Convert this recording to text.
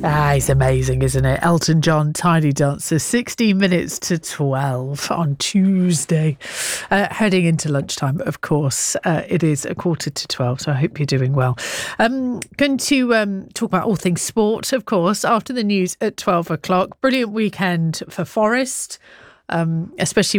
He's amazing, isn't it? Elton John, Tiny Dancer, 16 minutes to 12 on Tuesday. Heading into lunchtime, of course. It is 11:45, so I hope you're doing well. Going to talk about all things sport, of course, after the news at 12 o'clock. Brilliant weekend for Forest, especially